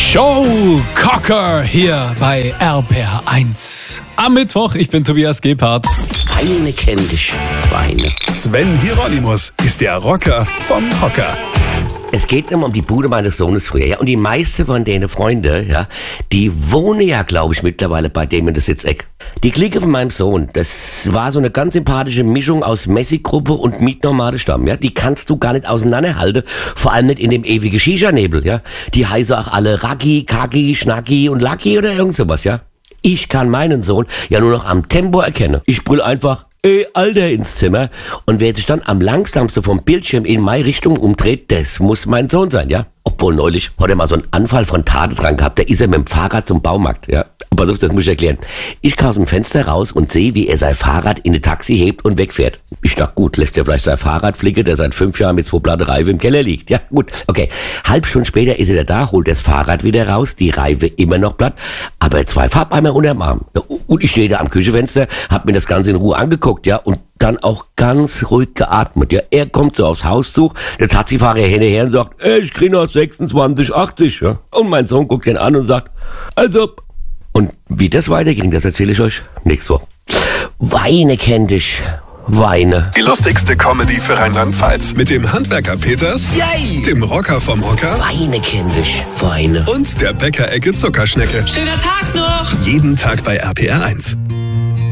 Joe Cocker hier bei RPR1. Am Mittwoch, ich bin Tobias Gebhardt. Weine kenn dich, Weine. Sven Hieronymus ist der Rocker vom Hocker. Es geht immer um die Bude meines Sohnes früher, ja. Und die meisten von denen Freunde, ja, die wohnen ja, glaube ich, mittlerweile bei dem in der Sitzeck. Die Clique von meinem Sohn, das war so eine ganz sympathische Mischung aus Messi-Gruppe und Mietnomadenstamm, ja. Die kannst du gar nicht auseinanderhalten, vor allem nicht in dem ewigen Shisha-Nebel, ja. Die heißen auch alle Raki, Kaki, Schnacki und Lucky oder irgend sowas, ja. Ich kann meinen Sohn ja nur noch am Tempo erkennen. Ich brüll einfach, ey, Alter, ins Zimmer. Und wer sich dann am langsamsten vom Bildschirm in meine Richtung umdreht, das muss mein Sohn sein, ja. Obwohl neulich hat er mal so einen Anfall von Tatendrang gehabt, da ist er mit dem Fahrrad zum Baumarkt, ja. Pass auf, das muss ich erklären. Ich kam aus dem Fenster raus und sehe, wie er sein Fahrrad in ein Taxi hebt und wegfährt. Ich dachte, gut, lässt er vielleicht sein Fahrrad flicken, der seit 5 Jahren mit 2 platte Reifen im Keller liegt. Ja, gut, okay. Halb Stunde später ist er da, holt das Fahrrad wieder raus, die Reife immer noch platt, aber 2 Farbeimer unterm Arm. Ja, und ich stehe da am Küchenfenster, hab mir das Ganze in Ruhe angeguckt, ja, und dann auch ganz ruhig geatmet. Ja, er kommt so aufs Haus zu, der Taxifahrer hinterher und sagt, ich krieg noch 26,80. Ja. Und mein Sohn guckt ihn an und sagt, also. Und wie das weiterging, das erzähle ich euch nächste Woche. Weine kenn dich, Weine. Die lustigste Comedy für Rheinland-Pfalz. Mit dem Handwerker Peters, Yay! dem Rocker vom Hocker Weine kenn dich, Weine. und der Bäckerecke Zuckerschnecke. Schöner Tag noch! Jeden Tag bei RPR1.